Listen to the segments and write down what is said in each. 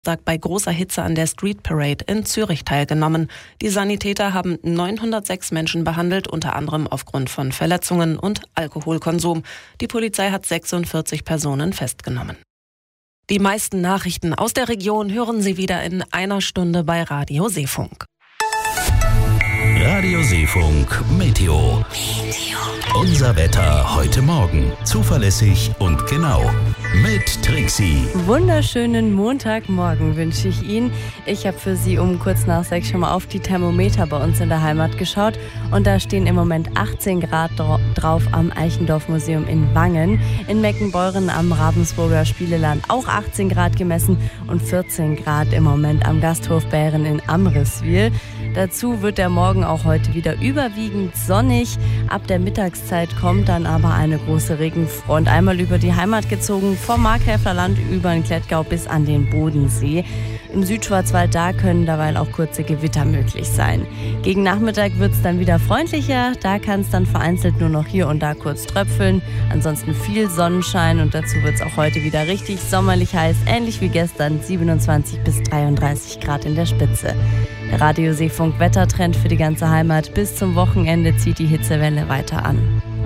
bei großer Hitze an der Street Parade in Zürich teilgenommen. Die Sanitäter haben 906 Menschen behandelt, unter anderem aufgrund von Verletzungen und Alkoholkonsum. Die Polizei hat 46 Personen festgenommen. Die meisten Nachrichten aus der Region hören Sie wieder in einer Stunde bei Radio Seefunk. Radio Seefunk Meteo. Unser Wetter heute Morgen. Zuverlässig und genau. Mit Trixie. Wunderschönen Montagmorgen wünsche ich Ihnen. Ich habe für Sie um kurz nach 6 schon mal auf die Thermometer bei uns in der Heimat geschaut. Und da stehen im Moment 18 Grad drauf am Eichendorff-Museum in Wangen. In Meckenbeuren am Ravensburger Spieleland auch 18 Grad gemessen und 14 Grad im Moment am Gasthof Bären in Amriswil. Dazu wird der Morgen auch heute wieder überwiegend sonnig. Ab der Mittagszeit kommt dann aber eine große Regenfront einmal über die Heimat gezogen, vom Markgräflerland über den Klettgau bis an den Bodensee. Im Südschwarzwald, da können derweil auch kurze Gewitter möglich sein. Gegen Nachmittag wird es dann wieder freundlicher. Da kann es dann vereinzelt nur noch hier und da kurz tröpfeln. Ansonsten viel Sonnenschein und dazu wird es auch heute wieder richtig sommerlich heiß. Ähnlich wie gestern, 27 bis 33 Grad in der Spitze. Der Radio Seefunk Wettertrend für die ganze Heimat. Bis zum Wochenende zieht die Hitzewelle weiter an.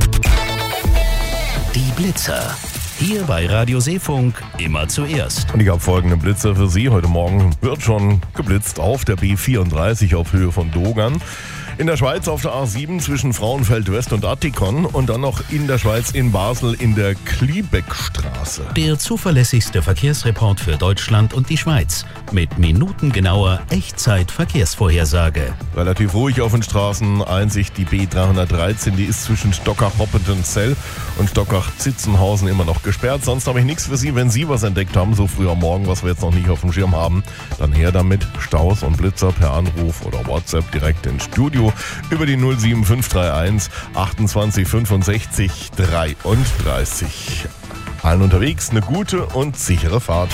Die Blitzer. Hier bei Radio Seefunk immer zuerst. Und ich habe folgende Blitzer für Sie. Heute Morgen wird schon geblitzt auf der B34 auf Höhe von Dogern. In der Schweiz auf der A7 zwischen Frauenfeld West und Attikon und dann noch in der Schweiz in Basel in der Kliebeckstraße. Der zuverlässigste Verkehrsreport für Deutschland und die Schweiz mit minutengenauer Echtzeit-Verkehrsvorhersage. Relativ ruhig auf den Straßen, einzig die B313, die ist zwischen Stockach-Hoppentenzell und Stockach-Zitzenhausen immer noch gesperrt. Sonst habe ich nichts für Sie. Wenn Sie was entdeckt haben, so früh am Morgen, was wir jetzt noch nicht auf dem Schirm haben, dann her damit. Staus und Blitzer per Anruf oder WhatsApp direkt ins Studio über die 07531 28 65 33. Allen unterwegs eine gute und sichere Fahrt.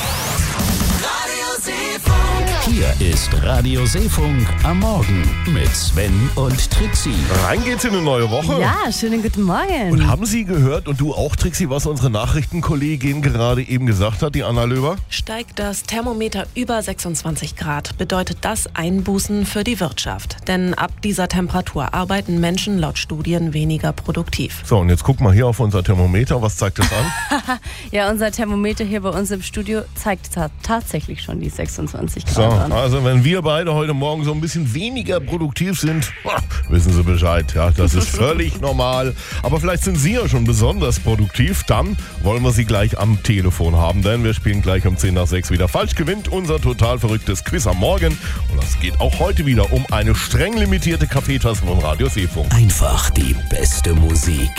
Hier ist Radio Seefunk am Morgen mit Sven und Trixie. Rein geht's in eine neue Woche. Ja, schönen guten Morgen. Und haben Sie gehört, und du auch, Trixie, was unsere Nachrichtenkollegin gerade eben gesagt hat, die Anna Löwer? Steigt das Thermometer über 26 Grad, bedeutet das Einbußen für die Wirtschaft. Denn ab dieser Temperatur arbeiten Menschen laut Studien weniger produktiv. So, und jetzt guck mal hier auf unser Thermometer. Was zeigt das an? Ja, unser Thermometer hier bei uns im Studio zeigt tatsächlich schon die 26 Grad. So, also wenn wir beide heute Morgen so ein bisschen weniger produktiv sind, wissen Sie Bescheid. Ja, das ist völlig normal. Aber vielleicht sind Sie ja schon besonders produktiv. Dann wollen wir Sie gleich am Telefon haben, denn wir spielen gleich um 10 nach 6 wieder. Falsch gewinnt unser total verrücktes Quiz am Morgen. Und das geht auch heute wieder um eine streng limitierte Kaffeetasse von Radio Seefunk. Einfach die beste Musik.